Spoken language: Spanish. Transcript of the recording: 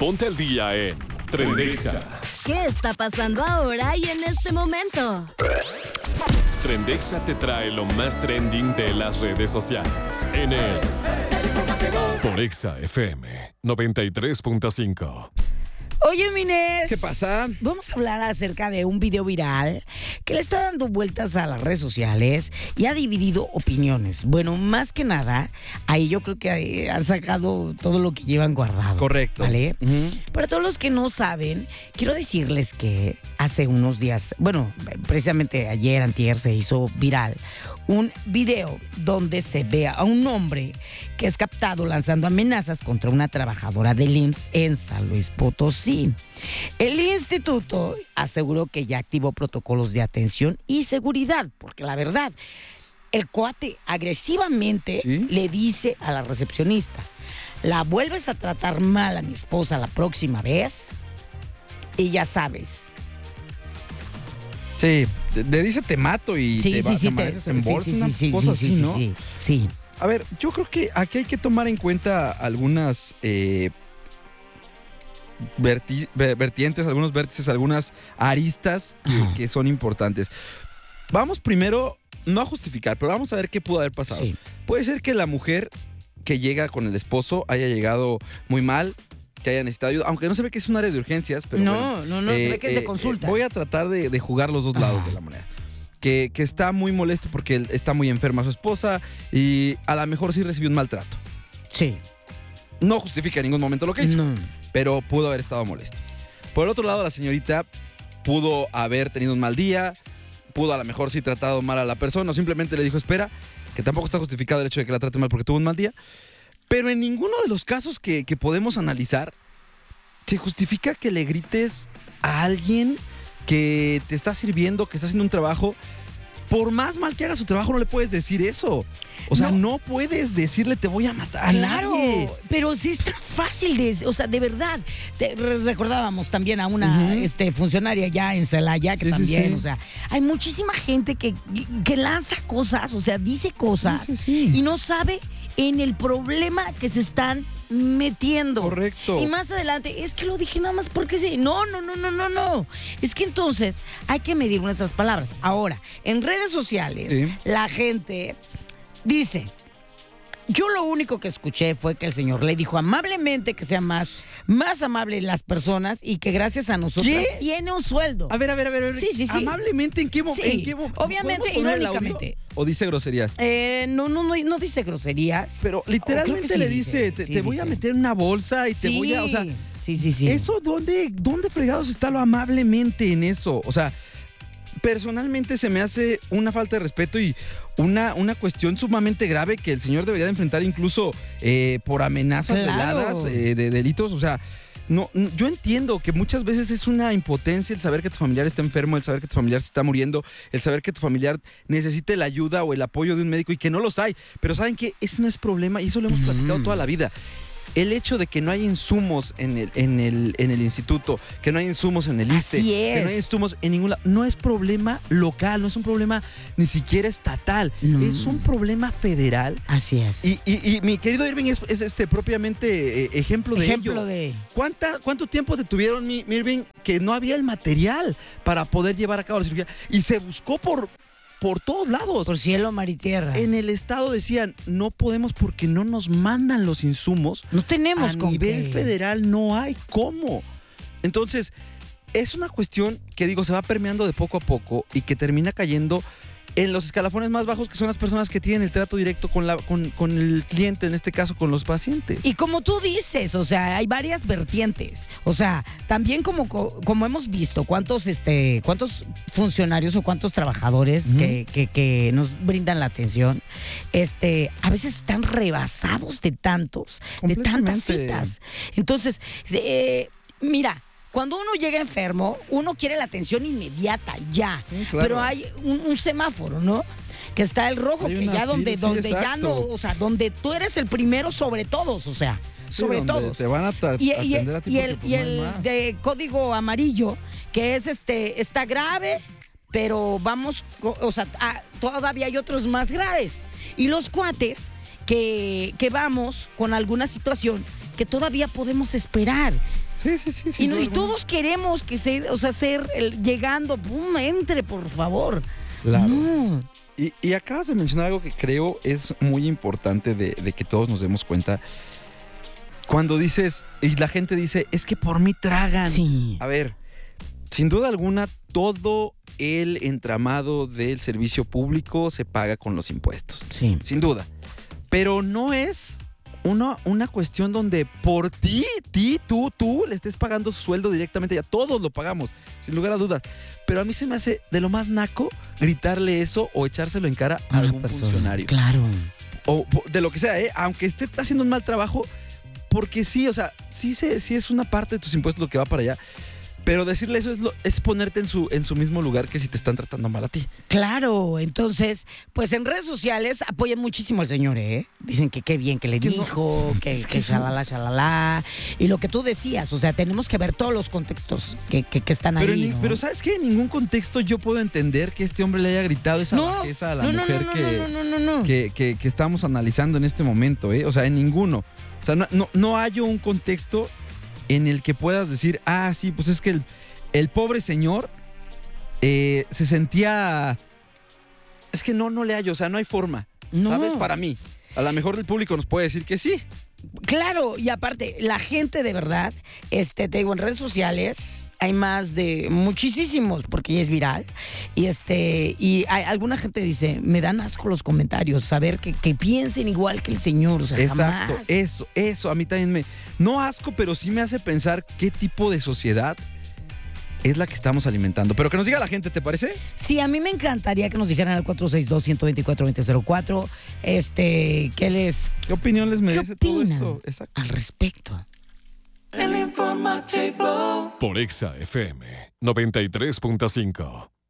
Ponte al día en Trendexa. ¿Qué está pasando ahora y en este momento? Trendexa te trae lo más trending de las redes sociales en el por Exa FM 93.5. Oye, Minés. ¿Qué pasa? Vamos a hablar acerca de un video viral que le está dando vueltas a las redes sociales y ha dividido opiniones. Bueno, más que nada, ahí yo creo que han sacado todo lo que llevan guardado. Correcto. ¿Vale? Uh-huh. Para todos los que no saben, quiero decirles que hace unos días, bueno, precisamente ayer, antier, se hizo viral un video donde se ve a un hombre que es captado lanzando amenazas contra una trabajadora del IMSS en San Luis Potosí. El instituto aseguró que ya activó protocolos de atención y seguridad, porque la verdad, el cuate agresivamente ¿Sí? le dice a la recepcionista: la vuelves a tratar mal a mi esposa la próxima vez y ya sabes. Sí, le dice te mato y te vas a amaneces en bolsa, una cosa así, ¿no? Sí. A ver, yo creo que aquí hay que tomar en cuenta algunas vertientes, algunos vértices, algunas aristas que son importantes. Vamos primero, no a justificar, pero vamos a ver qué pudo haber pasado. Sí. Puede ser que la mujer que llega con el esposo haya llegado muy mal, que haya necesitado ayuda, aunque no se ve que es un área de urgencias, pero No, se ve que es de consulta. Voy a tratar de jugar los dos lados de la moneda. Que está muy molesto porque él está muy enferma su esposa y a lo mejor sí recibió un maltrato. Sí. No justifica en ningún momento lo que hizo, No. pero pudo haber estado molesto. Por el otro lado, la señorita pudo haber tenido un mal día, pudo a lo mejor sí tratado mal a la persona, o simplemente le dijo espera, que tampoco está justificado el hecho de que la trate mal porque tuvo un mal día. Pero en ninguno de los casos que podemos analizar se justifica que le grites a alguien que te está sirviendo, que está haciendo un trabajo. Por más mal que haga su trabajo, no le puedes decir eso. O sea, no puedes decirle te voy a matar a nadie. Pero sí está fácil o sea, de verdad. Recordábamos también a una funcionaria ya en Celaya que también, o sea, hay muchísima gente que lanza cosas, o sea, dice cosas y no sabe en el problema que se están metiendo. Correcto. Y más adelante, es que lo dije nada más porque sí. No. Es que entonces hay que medir nuestras palabras. Ahora, en redes sociales, la gente dice: yo lo único que escuché fue que el señor le dijo amablemente que sea más amable las personas y que gracias a nosotros tiene un sueldo. A ver. Sí. Amablemente, ¿en qué momento? Obviamente, irónicamente. ¿O dice groserías? No dice groserías. Pero literalmente sí le dice, te voy a meter en una bolsa y te voy a... O sea, sí. ¿Eso dónde fregados está lo amablemente en eso? O sea, personalmente se me hace una falta de respeto y una cuestión sumamente grave que el señor debería de enfrentar incluso por amenazas veladas de delitos. O sea, no, yo entiendo que muchas veces es una impotencia el saber que tu familiar está enfermo, el saber que tu familiar se está muriendo, el saber que tu familiar necesite la ayuda o el apoyo de un médico y que no los hay. Pero ¿saben qué? Ese no es problema y eso lo hemos platicado toda la vida. El hecho de que no hay insumos en el instituto, que no hay insumos en el ISSSTE, que no hay insumos en ningún lado, no es problema local, no es un problema ni siquiera estatal, es un problema federal. Así es. Y mi querido Irving es propiamente ejemplo de ello. ¿Cuánto tiempo te tuvieron, mi Irving, que no había el material para poder llevar a cabo la cirugía? Y se buscó por todos lados. Por cielo, mar y tierra. En el estado decían, no podemos porque no nos mandan los insumos. No tenemos a nivel federal no hay cómo. Entonces, es una cuestión que se va permeando de poco a poco y que termina cayendo en los escalafones más bajos, que son las personas que tienen el trato directo con el cliente, en este caso con los pacientes. Y como tú dices, o sea, hay varias vertientes. O sea, también como hemos visto, cuántos funcionarios o cuántos trabajadores que nos brindan la atención, a veces están rebasados de tantas citas. Entonces, mira, cuando uno llega enfermo, uno quiere la atención inmediata, ya. Sí, claro. Pero hay un semáforo, ¿no? Que está el rojo, que ya donde ya no, o sea, donde tú eres el primero sobre todos, o sea, sobre todos. Te van a atender a ti y el de código amarillo, que es está grave, pero vamos, o sea, todavía hay otros más graves. Y los cuates que vamos con alguna situación que todavía podemos esperar. Sí, Y, y todos queremos que ser llegando, ¡pum! Entre, por favor. Claro. No. Y acabas de mencionar algo que creo es muy importante de que todos nos demos cuenta. Cuando dices, y la gente dice, es que por mí tragan. Sí. A ver, sin duda alguna, todo el entramado del servicio público se paga con los impuestos. Sí. Sin duda. Pero no es una cuestión donde por tú le estés pagando su sueldo directamente. Ya todos lo pagamos, sin lugar a dudas. Pero a mí se me hace de lo más naco gritarle eso o echárselo en cara a algún funcionario. Claro. O de lo que sea, aunque esté haciendo un mal trabajo, porque sí, o sea, sí es una parte de tus impuestos lo que va para allá. Pero decirle eso es ponerte en su mismo lugar que si te están tratando mal a ti. Claro, entonces, pues en redes sociales apoyan muchísimo al señor, ¿eh? Dicen que qué bien que le dijo, que shalala. Y lo que tú decías, o sea, tenemos que ver todos los contextos que están ahí, ¿no? Pero ¿sabes qué? En ningún contexto yo puedo entender que este hombre le haya gritado esa bajeza a la mujer que estamos analizando en este momento, ¿eh? O sea, en ninguno. O sea, no hay un contexto en el que puedas decir, sí, pues es que el pobre señor se sentía... Es que no le hallo, o sea, no hay forma, ¿sabes? Para mí. A lo mejor el público nos puede decir que sí. Claro, y aparte, la gente de verdad, te digo, en redes sociales hay más de muchísimos, porque ya es viral, y alguna gente dice, me dan asco los comentarios, saber que piensen igual que el señor, o sea, exacto, jamás. Eso, a mí también no asco, pero sí me hace pensar qué tipo de sociedad es la que estamos alimentando. Pero que nos diga la gente, ¿te parece? Sí, a mí me encantaría que nos dijeran al 462-124-2004, ¿qué opinión les merece todo esto? Exacto. Al respecto? Por Exa FM 93.5.